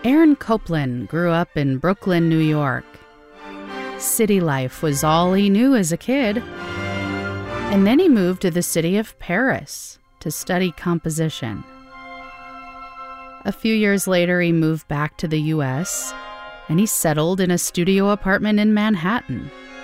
Aaron Copland grew up in Brooklyn, New York. City life was all he knew as a kid. And then he moved to the city of Paris to study composition. A few years later, he moved back to the U.S., and he settled in a studio apartment in Manhattan,